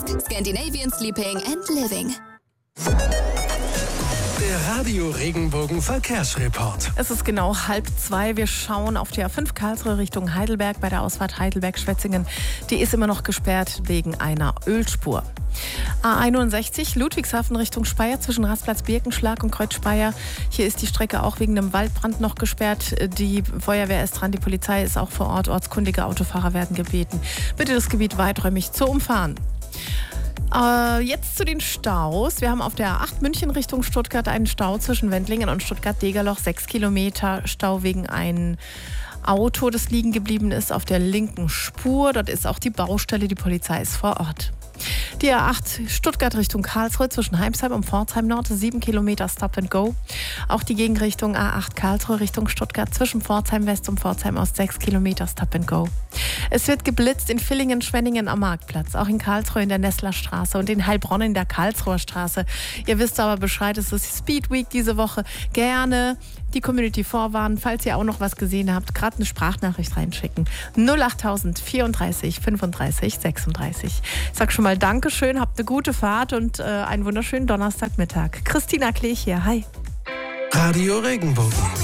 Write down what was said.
Scandinavian Sleeping and Living. Der Radio Regenbogen Verkehrsreport. Es ist genau 1:30. Wir schauen auf die A5 Karlsruhe Richtung Heidelberg bei der Ausfahrt Heidelberg-Schwetzingen. Die ist immer noch gesperrt wegen einer Ölspur. A61 Ludwigshafen Richtung Speyer zwischen Rastplatz Birkenschlag und Kreuz Speyer. Hier ist die Strecke auch wegen einem Waldbrand noch gesperrt. Die Feuerwehr ist dran, die Polizei ist auch vor Ort. Ortskundige Autofahrer werden gebeten, bitte das Gebiet weiträumig zu umfahren. Jetzt zu den Staus. Wir haben auf der A8 München Richtung Stuttgart einen Stau zwischen Wendlingen und Stuttgart-Degerloch. 6 Kilometer Stau wegen einem Auto, das liegen geblieben ist auf der linken Spur. Dort ist auch die Baustelle, die Polizei ist vor Ort. Die A8 Stuttgart Richtung Karlsruhe zwischen Heimsheim und Pforzheim Nord, 7 Kilometer Stop and Go. Auch die Gegenrichtung A8 Karlsruhe Richtung Stuttgart zwischen Pforzheim West und Pforzheim Ost, 6 Kilometer Stop and Go. Es wird geblitzt in Villingen, Schwenningen am Marktplatz, auch in Karlsruhe in der Nesslerstraße und in Heilbronn in der Karlsruher Straße. Ihr wisst aber Bescheid, es ist Speed Week diese Woche. Gerne die Community vorwarnen, falls ihr auch noch was gesehen habt, gerade eine Sprachnachricht reinschicken. 08000 34 35 36. Ich sag schon mal Dankeschön, habt eine gute Fahrt und einen wunderschönen Donnerstagmittag. Christina Klech hier, hi. Radio Regenbogen.